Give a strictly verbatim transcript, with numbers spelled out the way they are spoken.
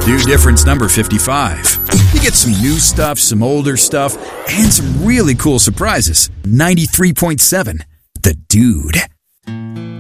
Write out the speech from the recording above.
New Difference number fifty-five. You get some new stuff, some older stuff, and some really cool surprises. ninety-three point seven The Dude.